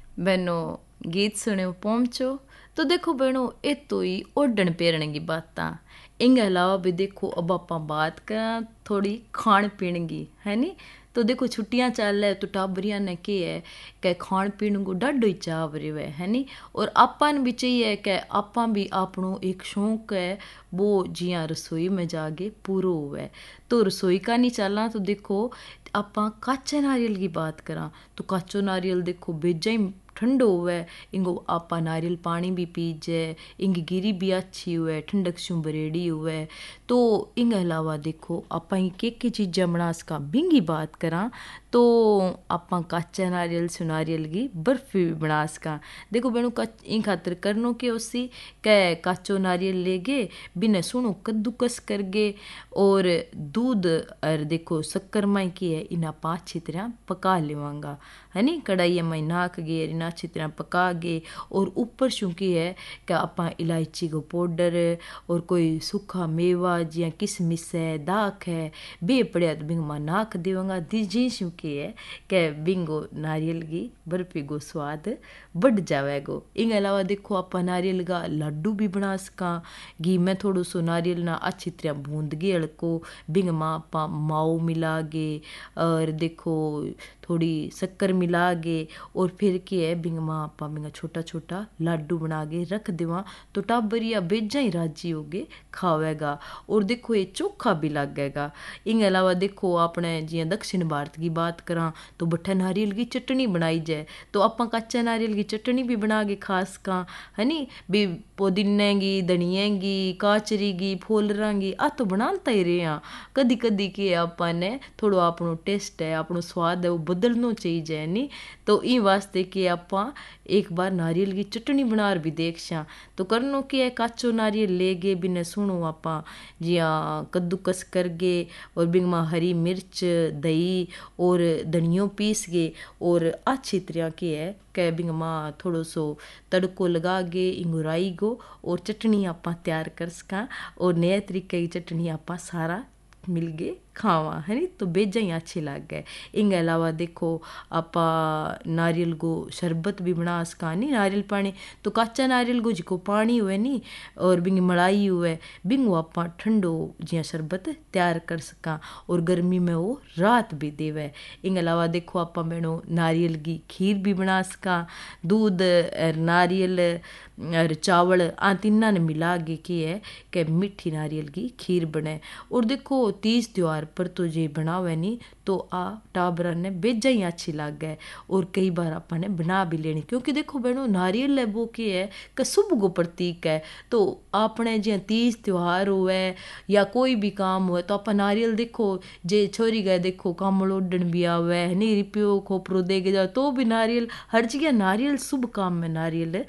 बहनों गीत सुने पहुंचो। तो देखो बहनों ये तो ही ओढ़न पहरने की बातें। इनके अलावा भी देखो अब आप बात करें थोड़ी खान पीन की है नी। तो देखो छुट्टियां चल है तो टाबरिया ने के है कि खान पीन को डाढो ही चाव रहे है नी। और आपान भी चाहिए कि आपा भी आपनो एक शौक है वो जिया रसोई में जाके पूरा हुए। तो रसोई का नहीं चलना तो देखो आपा काचे नारियल की बात करा तो काचो नारियल देखो बेजा ही ठंडो हुए। इंगो आपा नारियल पानी भी पीजे, इंगी गिरी भी अच्छी हुए, ठंडक शू बरेड़ी हुए। तो इंग अलावा देखो आपा के चीज़ें बना सका बिंगी बात करा तो आपा काचा नारियल सु नारियल की बर्फी भी बना सका। देखो बेनू इन खातर करनो के उसी कै काचो नारियल ले गे बिना सुनो कद्दूकस कर गे और दूध और देखो शक्कर माई की है इन्हें आप अच्छी तरह पका लेवांगा है नी। कढ़ाई में नाक गे इन्हें अच्छी तरह पका गे और ऊपर शूकी है कि आप इलायची को पाउडर और कोई सूखा मेवा जिया किसमिस है दाख है बे पड़िया तो बिंग मां नाक देवांगा जी शूकी है कि बिंगो नारियल की बर्फी को स्वाद बढ़ जावेगो। इन अलावा देखो आप नारियल का लड्डू भी बना सका। घी में थोड़ो सो नारियल ना अच्छी तरह बूंद गे हल्को बिंग मां आप माओ मिला गे और देखो थोड़ी शक्कर मिला गे और फिर क्या है बिंग मां आपा बिंगा छोटा छोटा लाडू बना के रख देवा तो टाबरिया बेजा ही राजी हो गए खावेगा। और देखो ये चोखा भी लगेगा। इन अलावा देखो आपने जिया दक्षिण भारत की बात करा तो बट्ठा नारियल की चटनी बनाई जाए तो आप कच्चा नारियल की चटनी भी बना के खा सका है नी। भी पुदीने की धनिया की काचरी की फूलरा की आ तो बनाता ही रहे हैं। कदी कदी के आपने थोड़ो आपनो टेस्ट है आपनो स्वाद है वो बदलना चाहिए नी। तो ई वास्ते कि आप एक बार नारियल की चटनी बना भी देख शा। तो करनो कि है काचो नारियल ले गे बिना सुनो आप जिया कद्दूकस कर गे और बिंग में हरी मिर्च दही और धनियो पीस गे और अच्छी तरह के है कै बिंग मां थोड़ो सो तड़को लगा गे इंगुराई गो और चटनी आप तैयार कर सका। और नए तरीके की चटनी आप सारा मिल गए खावा है नी तो बेजा ही अच्छी लग गए। इनके अलावा देखो आप नारियल को शरबत भी बना सका नी। नारियल पानी तो कच्चा नारियल को जिको पानी हुए नी और बिंग मलाई हुए बिंगो आप ठंडो जिया शरबत तैयार कर सका और गर्मी में वो रात भी देवे। इनके अलावा देखो आप मैनो नारियल की खीर भी बना सका। दूध नारियल और चावल आ तीना ने मिला के की है कि मीठी नारियल की खीर बने। और देखो तीज त्योहार पर तो जे बनावे नी तो आ टाबरा ने बेजा ही अच्छी लग गए और कई बार आपने बना भी लेनी क्योंकि देखो बहनों नारियल है वो की है कि शुभ को प्रतीक है। तो आपने जो तीज त्योहार हुए या कोई भी काम हुए तो आप नारियल देखो जे छोरी गए देखो कामल ओढ़न भी आवे नहीं रिपियो खोपरो दे के जाओ तो भी नारियल हर जगह नारियल शुभ काम में नारियल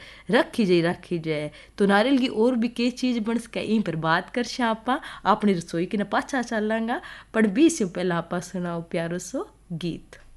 रखी जाए। तो नारियल की और भी कई चीज़ बन सके इन पर बात कर आप अपनी रसोई के न पाछा चलांगा पर 20 से पहला आप सुनाओ प्यारो सो गीत।